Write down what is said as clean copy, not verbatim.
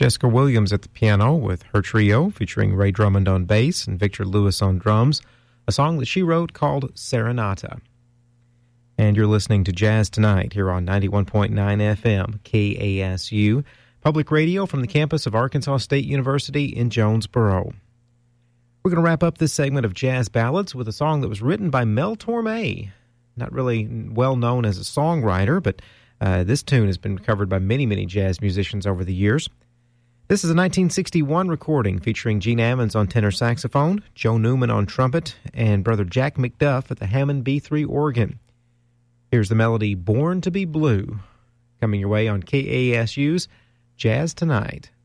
Jessica Williams at the piano with her trio featuring Ray Drummond on bass and Victor Lewis on drums, a song that she wrote called Serenata. And you're listening to Jazz Tonight here on 91.9 FM KASU, public radio from the campus of Arkansas State University in Jonesboro. We're going to wrap up this segment of Jazz Ballads with a song that was written by Mel Torme. Not really well known as a songwriter, but this tune has been covered by many, many jazz musicians over the years. This is a 1961 recording featuring Gene Ammons on tenor saxophone, Joe Newman on trumpet, and brother Jack McDuff at the Hammond B3 organ. Here's the melody Born to be Blue, coming your way on KASU's Jazz Tonight.